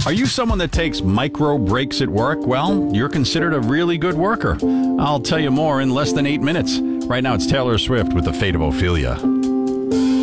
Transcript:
Are you someone that takes micro breaks at work? Well, you're considered a really good worker. I'll tell you more in less than 8 minutes. Right now, it's Taylor Swift with The Fate of Ophelia.